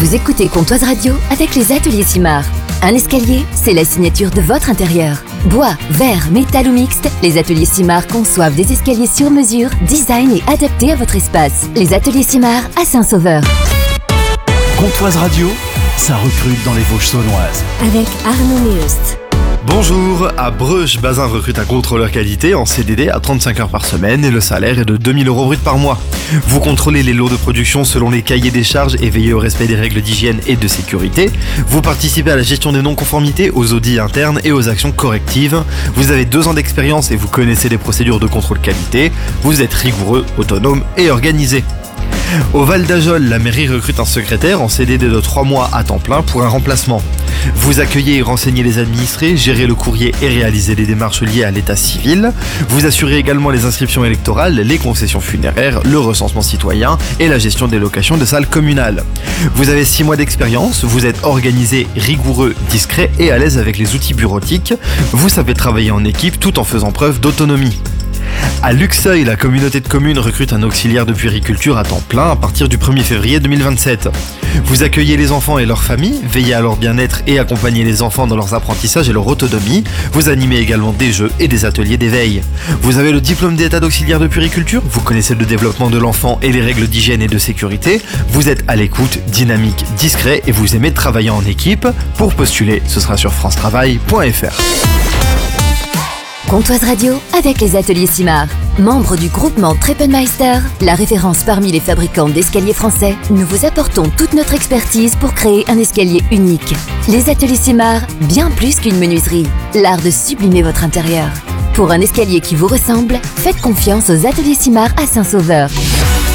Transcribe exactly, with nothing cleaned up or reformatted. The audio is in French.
Vous écoutez Comptoise Radio avec les ateliers Simard. Un escalier, c'est la signature de votre intérieur. Bois, verre, métal ou mixte, les ateliers Simard conçoivent des escaliers sur mesure, design et adaptés à votre espace. Les ateliers Simard à Saint-Sauveur. Comptoise Radio, ça recrute dans les Vosges saunoises. Avec Arnaud Meust. Bonjour, à Breuch, Bazin recrute un contrôleur qualité en C D D à trente-cinq heures par semaine et le salaire est de deux mille euros brut par mois. Vous contrôlez les lots de production selon les cahiers des charges et veillez au respect des règles d'hygiène et de sécurité. Vous participez à la gestion des non-conformités, aux audits internes et aux actions correctives. Vous avez deux ans d'expérience et vous connaissez les procédures de contrôle qualité. Vous êtes rigoureux, autonome et organisé. Au Val d'Ajol, la mairie recrute un secrétaire en C D D de trois mois à temps plein pour un remplacement. Vous accueillez et renseignez les administrés, gérez le courrier et réalisez les démarches liées à l'état civil. Vous assurez également les inscriptions électorales, les concessions funéraires, le recensement citoyen et la gestion des locations de salles communales. Vous avez six mois d'expérience, vous êtes organisé, rigoureux, discret et à l'aise avec les outils bureautiques. Vous savez travailler en équipe tout en faisant preuve d'autonomie. À Luxeuil, la communauté de communes recrute un auxiliaire de puériculture à temps plein à partir du premier février deux mille vingt-sept. Vous accueillez les enfants et leurs familles, veillez à leur bien-être et accompagnez les enfants dans leurs apprentissages et leur autonomie. Vous animez également des jeux et des ateliers d'éveil. Vous avez le diplôme d'état d'auxiliaire de puériculture, vous connaissez le développement de l'enfant et les règles d'hygiène et de sécurité. Vous êtes à l'écoute, dynamique, discret et vous aimez travailler en équipe. Pour postuler, ce sera sur france travail point f r. Comptoise Radio avec les ateliers Simard. Membre du groupement Treppenmeister, la référence parmi les fabricants d'escaliers français, nous vous apportons toute notre expertise pour créer un escalier unique. Les ateliers Simard, bien plus qu'une menuiserie, l'art de sublimer votre intérieur. Pour un escalier qui vous ressemble, faites confiance aux ateliers Simard à Saint-Sauveur.